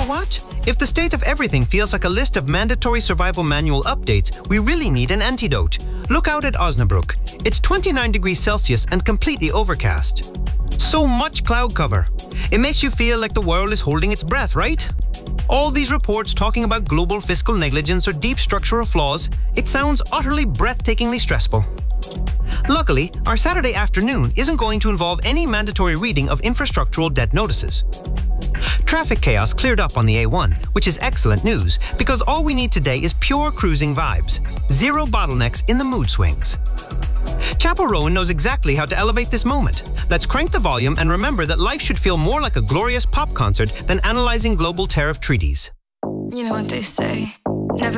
know what? If the state of everything feels like a list of mandatory survival manual updates, we really need an antidote. Look out at Osnabrück. It's 29 degrees Celsius and completely overcast. So much cloud cover. It makes you feel like the world is holding its breath, right? All these reports talking about global fiscal negligence or deep structural flaws, it sounds utterly breathtakingly stressful. Luckily, our Saturday afternoon isn't going to involve any mandatory reading of infrastructural debt notices. Traffic chaos cleared up on the A1, which is excellent news because all we need today is pure cruising vibes. Zero bottlenecks in the mood swings. Chapel Rowan knows exactly how to elevate this moment. Let's crank the volume and remember that life should feel more like a glorious pop concert than analyzing global tariff treaties. You know what they say.